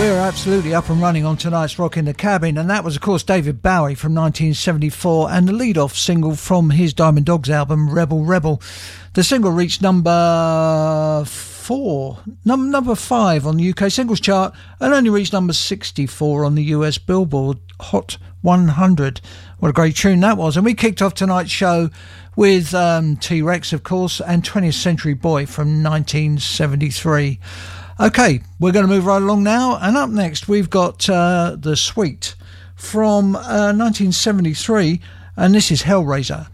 Absolutely up and running on tonight's Rock in the Cabin, and that was of course David Bowie from 1974 and the lead-off single from his Diamond Dogs album Rebel Rebel. The single reached number 5 on the UK singles chart and only reached number 64 on the US Billboard Hot 100. What a great tune that was. And we kicked off tonight's show with T-Rex of course and 20th Century Boy from 1973. Okay, we're going to move right along now, and up next we've got The Sweet from 1973, and this is Hellraiser.